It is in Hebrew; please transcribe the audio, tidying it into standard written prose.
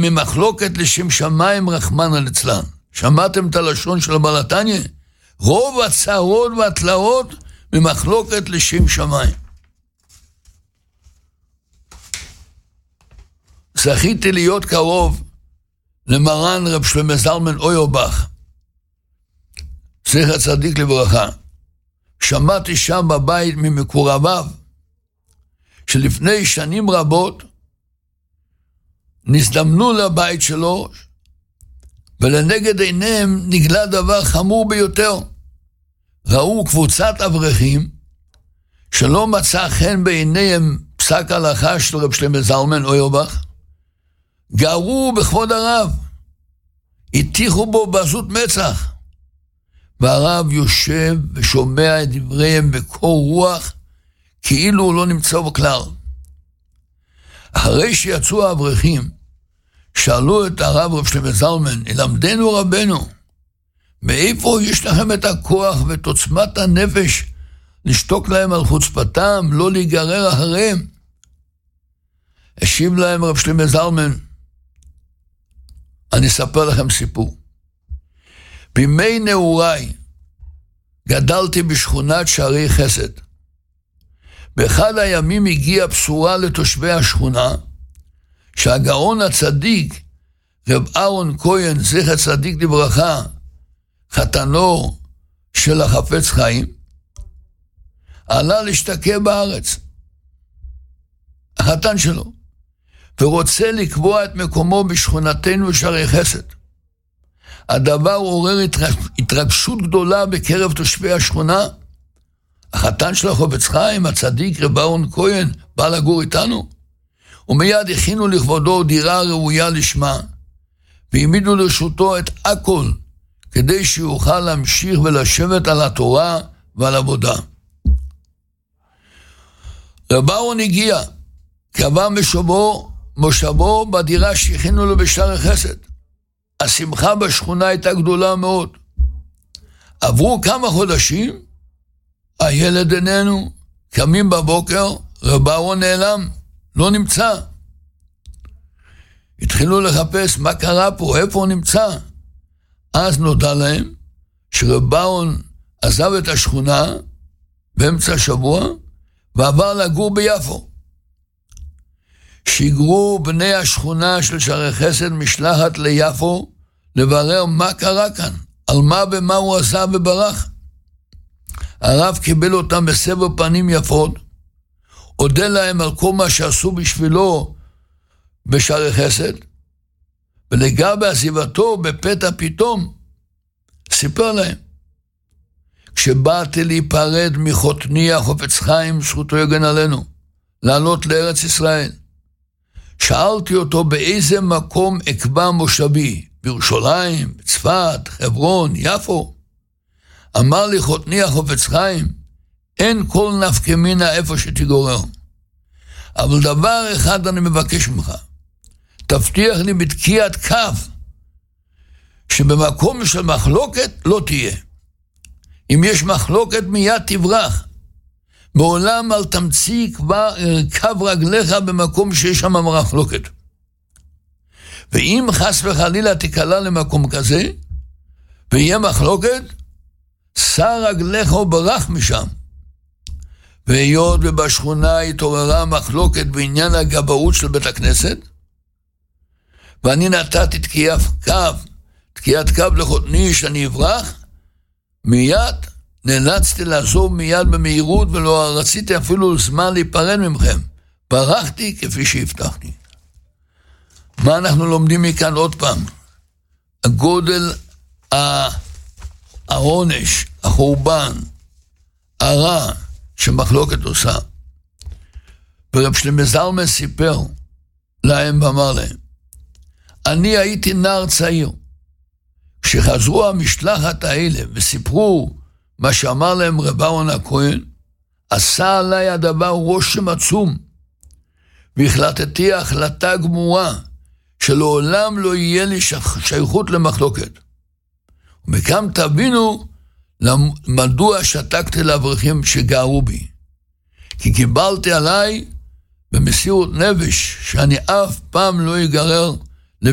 ממחלוקת לשם שמיים רחמנא ליצלן. שמעתם את הלשון של הבעל התניא? רוב הצערות והתלאות ממחלוקת לשם שמיים. זכיתי להיות קרוב למרן רב שלמה זלמן אוירבך, זכר צדיק לברכה. שמעתי שם בבית ממקורביו, שלפני שנים רבות נזדמנו לבית שלו, ולנגד עיניהם נגלה דבר חמור ביותר. ראו קבוצת אברכים שלא מצא חן בעיניהם פסק הלכה של רב שלמה זלמן אוירבך, גרו בכבוד הרב, הטיחו בו בעזות מצח, והרב יושב ושומע את דבריהם בקור רוח, כאילו הוא לא נמצא בכלל. אחרי שיצאו האברכים, שאלו את הרב רב שלמה זלמן, ילמדנו רבנו, מאיפה יש לכם את הכוח ואת עוצמת הנפש לשתוק להם על חוצפתם, לא להיגרר אחריהם? השיב להם רב שלמה זלמן, אני אספר לכם סיפור. בימי נעוריי גדלתי בשכונת שערי חסד. באחד הימים הגיעה בשורה לתושבי השכונה, שהגאון הצדיק, רב אהרון כהן, זכר צדיק לברכה, חתנו של החפץ חיים, עלה להשתקע בארץ, החתן שלו, ורוצה לקבוע את מקומו בשכונתנו שערי חסד. הדבר עורר התרגשות גדולה בקרב תושבי השכונה. החתן של החפץ חיים, הצדיק רב אהרון כהן, בא לגור איתנו, ומיד הכינו לכבודו דירה ראויה לשמה, והעמידו לרשותו את הכל, כדי שיוכל להמשיך ולשבת על התורה ועל עבודה. רב אהרון הגיע, קבע מושבו בדירה שהכינו לו בשערי חסד. השמחה בשכונה הייתה גדולה מאוד. עברו כמה חודשים, הילד איננו, קמים בבוקר, רב אהרון נעלם, לא נמצא. התחילו לחפש מה קרה פה, איפה הוא נמצא. אז נודע להם שרב אהרון עזב את השכונה באמצע השבוע, ועבר לגור ביפו. שיגרו בני השכונה של שערי חסד משלחת ליפו, לברר מה קרה כאן, על מה ומה הוא עשה וברח. הרב קיבל אותם בסבר פנים יפות, הודה להם על כל מה שעשו בשבילו בשערי חסד, ולגבי עזיבתו בפתע פתאום סיפר להם, כשבאתי להיפרד מחותני החפץ חיים, זכותו יגן עלינו, לעלות לארץ ישראל, שאלתי אותו באיזה מקום אקבע מושבי, בירושלים, בצפת, חברון, יפו. אמר לי חותני החפץ חיים, אין כל נפקא מינה איפה שתגורר. אבל דבר אחד אני מבקש ממך, תבטיח לי בתקיעת כף, שבמקום של מחלוקת לא תהיה. אם יש מחלוקת מיד תברח. מעולם אל תמציא קו רגליך במקום שיש שם מחלוקת. ואם חס וחלילה תיקלע למקום כזה, ויהיה מחלוקת, סע רגליך וברח משם. והיות ובשכונה התעוררה מחלוקת בעניין הגבאות של בית הכנסת, ואני נתתי תקיעת קו לחותני שאני אברח, מיד נאלצתי לעזוב מיד במהירות, ולא רציתי אפילו זמן להיפרד ממכם. ברחתי כפי שהבטחתי. מה אנחנו לומדים מכאן עוד פעם? הגודל, העונש, החורבן, הרע שמחלוקת עושה. ורב שלמה זלמן סיפר להם ואמר להם, אני הייתי נער צעיר. כשחזרו המשלחת האלה וסיפרו מה שאמר להם רב אהרון הכהן, עשה עליי הדבר רושם עצום, והחלטתי החלטה גמורה, שלעולם לא יהיה לי שייכות למחלוקת. ומכאן תבינו מדוע שתקתי לאברכים שגערו בי. כי קיבלתי עליי במסירות נפש שאני אף פעם לא אגרר